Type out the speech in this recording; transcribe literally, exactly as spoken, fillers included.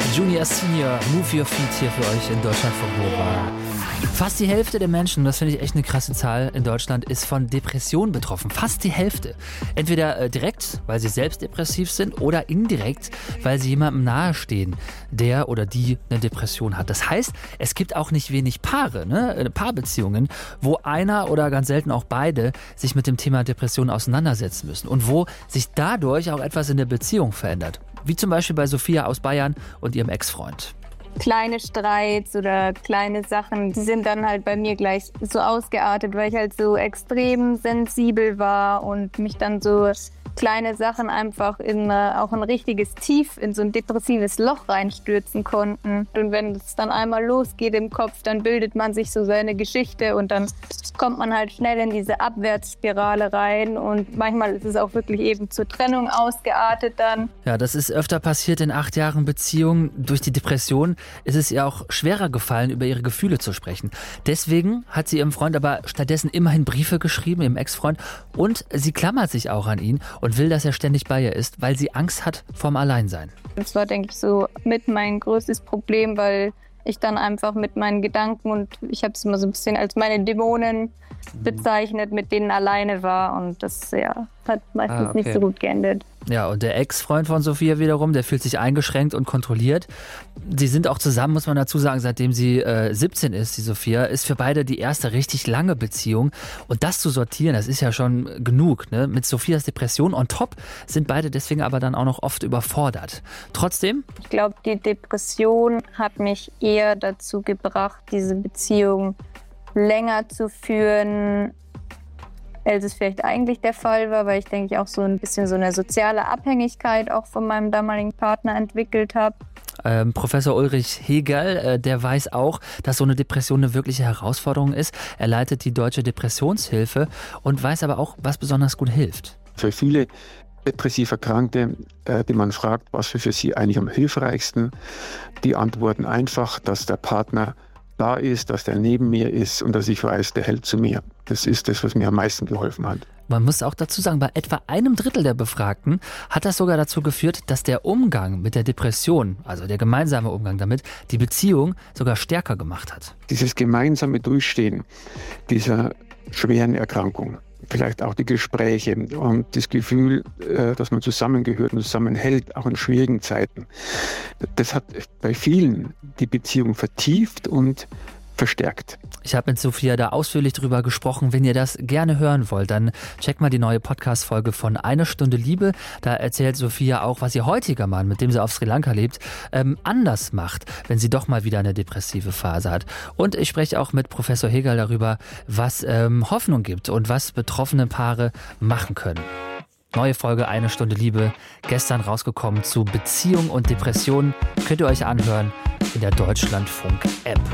Junior Senior, Move Your Feet hier für euch in Deutschland von Nova. Fast die Hälfte der Menschen, das finde ich echt eine krasse Zahl in Deutschland, ist von Depressionen betroffen. Fast die Hälfte. Entweder äh, direkt, weil sie selbst depressiv sind, oder indirekt, weil sie jemandem nahestehen, der oder die eine Depression hat. Das heißt, es gibt auch nicht wenig Paare, ne? Paarbeziehungen, wo einer oder ganz selten auch beide sich mit dem Thema Depression auseinandersetzen müssen und wo sich dadurch auch etwas in der Beziehung verändert. Wie zum Beispiel bei Sophia aus Bayern und ihrem Ex-Freund. Kleine Streits oder kleine Sachen, die sind dann halt bei mir gleich so ausgeartet, weil ich halt so extrem sensibel war und mich dann so kleine Sachen einfach in äh, auch ein richtiges Tief, in so ein depressives Loch reinstürzen konnten. Und wenn es dann einmal losgeht im Kopf, dann bildet man sich so seine Geschichte und dann kommt man halt schnell in diese Abwärtsspirale rein und manchmal ist es auch wirklich eben zur Trennung ausgeartet dann. Ja, das ist öfter passiert in acht Jahren Beziehung. Durch die Depression ist es ihr auch schwerer gefallen, über ihre Gefühle zu sprechen. Deswegen hat sie ihrem Freund aber stattdessen immerhin Briefe geschrieben, ihrem Ex-Freund, und sie klammert sich auch an ihn und will, dass er ständig bei ihr ist, weil sie Angst hat vorm Alleinsein. Das war, denke ich, so mit mein größtes Problem, weil ich dann einfach mit meinen Gedanken, und ich habe es immer so ein bisschen als meine Dämonen bezeichnet, mit denen alleine war, und das ja, hat meistens ah, okay. nicht so gut geendet. Ja, und der Ex-Freund von Sophia wiederum, der fühlt sich eingeschränkt und kontrolliert. Sie sind auch zusammen, muss man dazu sagen, seitdem sie äh, siebzehn ist, die Sophia, ist für beide die erste richtig lange Beziehung. Und das zu sortieren, das ist ja schon genug, ne? Mit Sophias Depression on top sind beide deswegen aber dann auch noch oft überfordert. Trotzdem? Ich glaube, die Depression hat mich eher dazu gebracht, diese Beziehung länger zu führen, als es vielleicht eigentlich der Fall war, weil ich denke, ich auch so ein bisschen so eine soziale Abhängigkeit auch von meinem damaligen Partner entwickelt habe. Ähm, Professor Ulrich Hegel, äh, der weiß auch, dass so eine Depression eine wirkliche Herausforderung ist. Er leitet die Deutsche Depressionshilfe und weiß aber auch, was besonders gut hilft. Für viele depressiv Erkrankte, äh, die man fragt, was für, für sie eigentlich am hilfreichsten, die antworten einfach, dass der Partner da ist, dass der neben mir ist und dass ich weiß, der hält zu mir. Das ist das, was mir am meisten geholfen hat. Man muss auch dazu sagen, bei etwa einem Drittel der Befragten hat das sogar dazu geführt, dass der Umgang mit der Depression, also der gemeinsame Umgang damit, die Beziehung sogar stärker gemacht hat. Dieses gemeinsame Durchstehen dieser schweren Erkrankung, vielleicht auch die Gespräche und das Gefühl, dass man zusammengehört und zusammenhält, auch in schwierigen Zeiten. Das hat bei vielen die Beziehung vertieft und verstärkt. Ich habe mit Sophia da ausführlich drüber gesprochen. Wenn ihr das gerne hören wollt, dann checkt mal die neue Podcast-Folge von Eine Stunde Liebe. Da erzählt Sophia auch, was ihr heutiger Mann, mit dem sie auf Sri Lanka lebt, ähm, anders macht, wenn sie doch mal wieder eine depressive Phase hat. Und ich spreche auch mit Professor Hegel darüber, was ähm, Hoffnung gibt und was betroffene Paare machen können. Neue Folge Eine Stunde Liebe, gestern rausgekommen zu Beziehung und Depression. Könnt ihr euch anhören in der Deutschlandfunk-App.